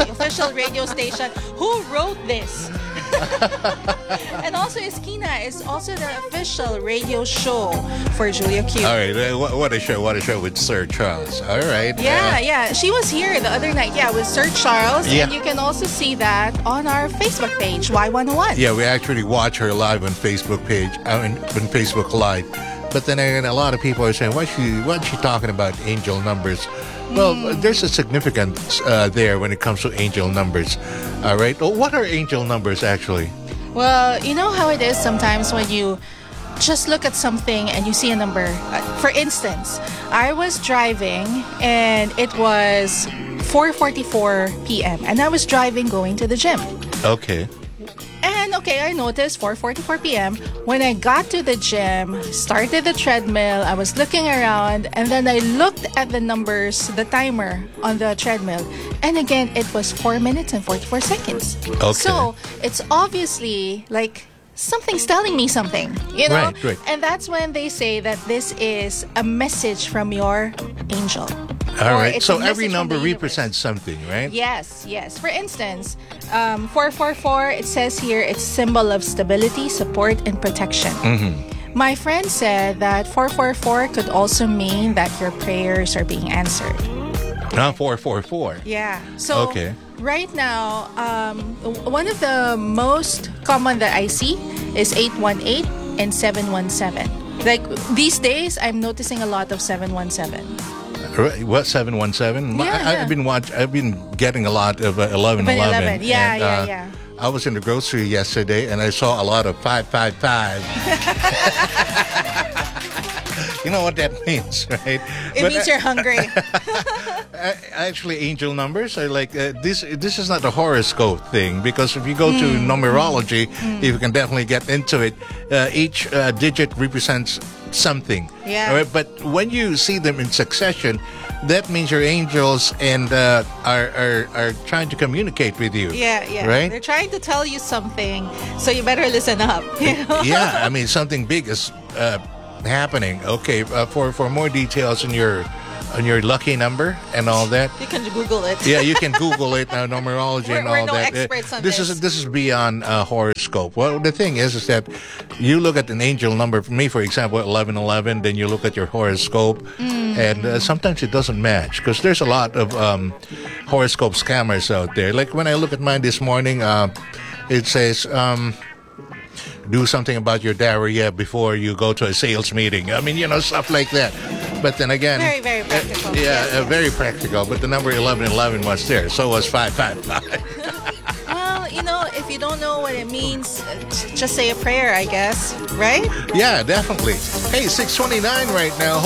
the official radio station. Who wrote this? And also, Eskina is also the official radio show for Julia Q. All right, what a show with Sir Charles. All right. Yeah. She was here the other night. Yeah, with Sir Charles. Yeah. And you can also see that on our Facebook page, Y101. Yeah, we actually watch her live on Facebook page, on Facebook Live. But then again, a lot of people are saying, what's she talking about angel numbers? Well, there's a significance there when it comes to angel numbers. All right. Well, what are angel numbers actually? Well, you know how it is sometimes when you just look at something and you see a number. For instance, I was driving and it was 4:44 p.m. and I was driving going to the gym. Okay. And I noticed 4:44 p.m. When I got to the gym, started the treadmill, I was looking around, and then I looked at the numbers, the timer on the treadmill, and again, it was 4 minutes and 44 seconds. Okay. So, it's obviously like something's telling me something, you know? Right. And that's when they say that this is a message from your angel. All Or right. it's So a message every from number the universe. represents something, right? Yes. For instance, 444, it says here it's symbol of stability, support, and protection. My friend said that 444 could also mean that your prayers are being answered. 444. Yeah. So Okay. right now, one of the most common that I see is 818 and 717. Like these days, I'm noticing a lot of 717. Right, what 717? Yeah. I've been getting a lot of 1111. Yeah, and, yeah. I was in the grocery yesterday and I saw a lot of 555. You know what that means, right? It means you're hungry. Actually, angel numbers are like this. This is not a horoscope thing because if you go to numerology, you can definitely get into it. Each digit represents something. Yeah. All right? But when you see them in succession, that means your angels and are trying to communicate with you. Yeah. Right? They're trying to tell you something, so you better listen up. You know? Yeah, I mean something big is happening. Okay, for more details on your lucky number and all that. You can Google it. Yeah, you can Google it, numerology and all we're no that. experts on this is beyond horoscope. Well, the thing is that you look at an angel number. For me, for example, 1111. Then you look at your horoscope, and sometimes it doesn't match because there's a lot of horoscope scammers out there. Like when I look at mine this morning, it says. Do something about your diarrhea before you go to a sales meeting. I mean, stuff like that. But then again... Very, very practical. Yes. Very practical. But the number 1111 was there. So was 555. Well, if you don't know what it means, just say a prayer, I guess. Right? Yeah, definitely. Hey, 6:29 right now.